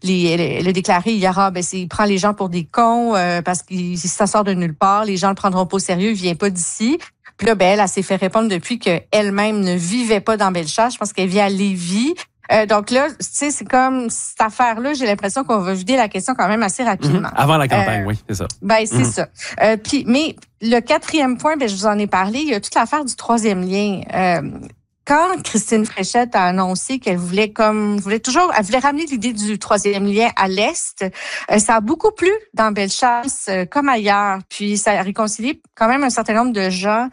elle a déclaré hier, il prend les gens pour des cons parce que ça sort de nulle part, les gens le prendront pas au sérieux, il vient pas d'ici. Puis là, elle s'est fait répondre depuis qu'elle-même ne vivait pas dans Bellechasse. Je pense qu'elle vit à Lévis. Donc là, tu sais, c'est comme cette affaire-là, j'ai l'impression qu'on va vider la question quand même assez rapidement. Avant la campagne, oui, c'est ça. C'est ça. Mais le quatrième point, je vous en ai parlé, il y a toute l'affaire du troisième lien. Quand Christine Fréchette a annoncé qu'elle voulait elle voulait ramener l'idée du troisième lien à l'Est, ça a beaucoup plu dans Bellechasse comme ailleurs. Puis ça a réconcilié quand même un certain nombre de gens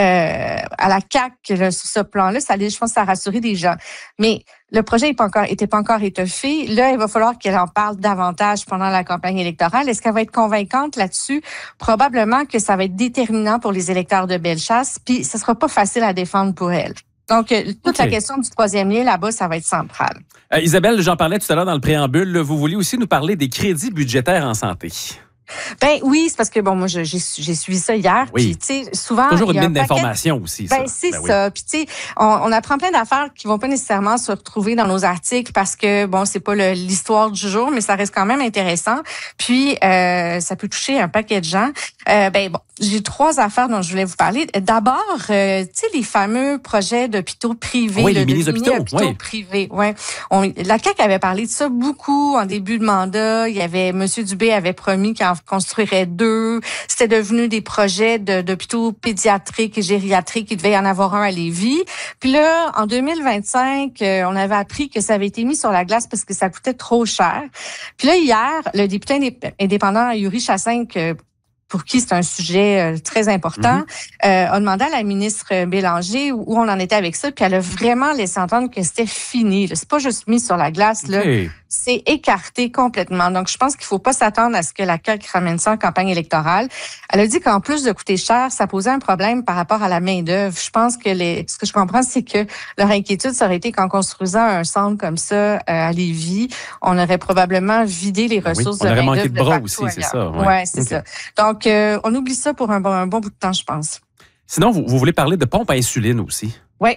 à la CAQ sur ce plan-là. Je pense que ça a rassuré des gens. Mais le projet était pas encore étoffé. Là, il va falloir qu'elle en parle davantage pendant la campagne électorale. Est-ce qu'elle va être convaincante là-dessus? Probablement que ça va être déterminant pour les électeurs de Bellechasse. Puis ce sera pas facile à défendre pour elle. Donc, toute la question du troisième lien, là-bas, ça va être central. Isabelle, j'en parlais tout à l'heure dans le préambule. Vous vouliez aussi nous parler des crédits budgétaires en santé. Oui, c'est parce que moi j'ai suivi ça hier. Oui. Puis tu sais, souvent toujours une mine d'information aussi. C'est ça. Puis tu sais, on apprend plein d'affaires qui vont pas nécessairement se retrouver dans nos articles parce que c'est pas l'histoire du jour, mais ça reste quand même intéressant. Puis ça peut toucher un paquet de gens. J'ai 3 affaires dont je voulais vous parler. D'abord, tu sais, les fameux projets d'hôpitaux privés, les mini-hôpitaux privés. Ouais. La CAQ avait parlé de ça beaucoup en début de mandat. Il y avait Monsieur Dubé avait promis qu'il en construirait 2. C'était devenu des projets d'hôpitaux pédiatriques et gériatriques. Il devait y en avoir un à Lévis. Puis là, en 2025, on avait appris que ça avait été mis sur la glace parce que ça coûtait trop cher. Puis là, hier, le député indépendant Yuri Chassin, pour qui c'est un sujet très important, a demandé à la ministre Bélanger où on en était avec ça, puis elle a vraiment laissé entendre que c'était fini. C'est pas juste mis sur la glace, là. C'est écarté complètement. Donc, je pense qu'il faut pas s'attendre à ce que la CAQ ramène ça en campagne électorale. Elle a dit qu'en plus de coûter cher, ça posait un problème par rapport à la main-d'œuvre. Je pense que ce que je comprends, c'est que leur inquiétude, ça aurait été qu'en construisant un centre comme ça à Lévis, on aurait probablement vidé les ressources de main-d'œuvre. On aurait manqué de bras aussi, c'est ça. Ouais, c'est ça. Donc, on oublie ça pour un bon bout de temps, je pense. Sinon, vous voulez parler de pompe à insuline aussi. Oui,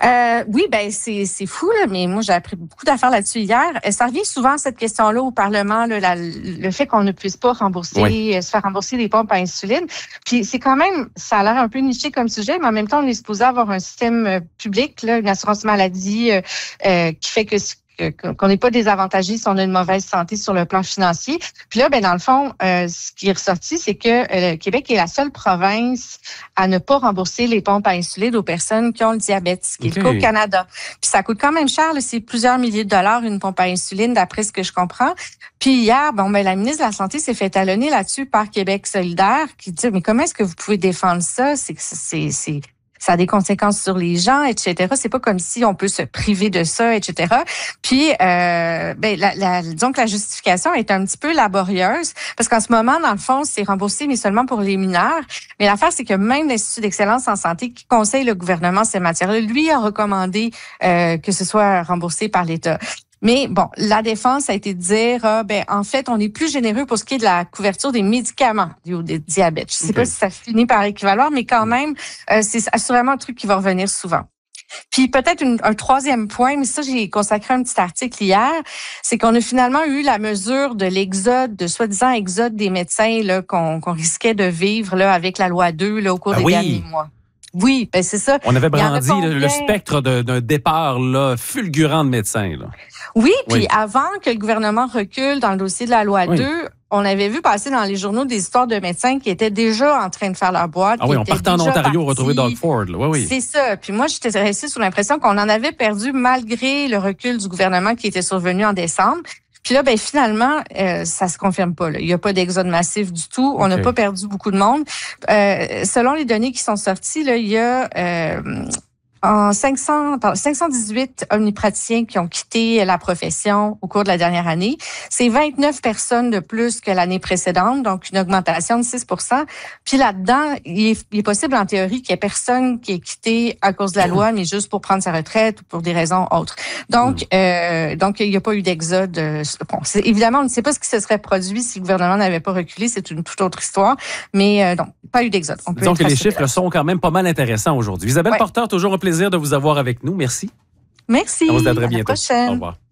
c'est fou là, mais moi j'ai appris beaucoup d'affaires là-dessus hier. Ça revient souvent cette question-là au Parlement, là, le fait qu'on ne puisse pas rembourser, se faire rembourser des pompes à insuline. Puis c'est quand même, ça a l'air un peu niché comme sujet, mais en même temps on est supposé avoir un système public, là, une assurance maladie qui fait qu'on n'est pas désavantagé si on a une mauvaise santé sur le plan financier. Puis là, dans le fond, ce qui est ressorti, c'est que le Québec est la seule province à ne pas rembourser les pompes à insuline aux personnes qui ont le diabète, ce qui est le cas au Canada. Puis ça coûte quand même cher, là, c'est plusieurs milliers de dollars une pompe à insuline, d'après ce que je comprends. Puis hier, la ministre de la Santé s'est fait talonner là-dessus par Québec solidaire, qui dit, mais comment est-ce que vous pouvez défendre ça? Ça a des conséquences sur les gens, etc. C'est pas comme si on peut se priver de ça, etc. Puis, disons que la justification est un petit peu laborieuse, parce qu'en ce moment, dans le fond, c'est remboursé, mais seulement pour les mineurs. Mais l'affaire, c'est que même l'Institut d'excellence en santé, qui conseille le gouvernement ces matières-là, lui a recommandé que ce soit remboursé par l'État. Mais la défense a été de dire, en fait, on est plus généreux pour ce qui est de la couverture des médicaments du diabète. Je sais pas si ça finit par équivaloir, mais quand même, c'est assurément un truc qui va revenir souvent. Puis peut-être un troisième point, mais ça, j'ai consacré un petit article hier, c'est qu'on a finalement eu la mesure de l'exode, de soi-disant exode des médecins là qu'on risquait de vivre là avec la loi 2 là, au cours des derniers mois. Oui, c'est ça. On avait brandi le spectre d'un départ là, fulgurant de médecins. Là. Oui, puis avant que le gouvernement recule dans le dossier de la loi 2, on avait vu passer dans les journaux des histoires de médecins qui étaient déjà en train de faire leur boîte. On partait en Ontario retrouver Doug Ford. Là. Oui. C'est ça. Puis moi, j'étais restée sous l'impression qu'on en avait perdu malgré le recul du gouvernement qui était survenu en décembre. Puis là, finalement, ça se confirme pas. Là. Il n'y a pas d'exode massif du tout. On n'a pas perdu beaucoup de monde. Selon les données qui sont sorties, là, il y a 518 omnipraticiens qui ont quitté la profession au cours de la dernière année. C'est 29 personnes de plus que l'année précédente, donc une augmentation de 6 %. Puis là-dedans, il est possible en théorie qu'il y ait personne qui ait quitté à cause de la loi, mais juste pour prendre sa retraite ou pour des raisons autres. Donc il n'y a pas eu d'exode. Évidemment, on ne sait pas ce qui se serait produit si le gouvernement n'avait pas reculé. C'est une toute autre histoire. Mais non, pas eu d'exode. Disons que les chiffres sont quand même pas mal intéressants aujourd'hui. Isabelle Porteur, toujours un plaisir de vous avoir avec nous. Merci. Merci. On se dit à très bientôt. À la prochaine. Au revoir.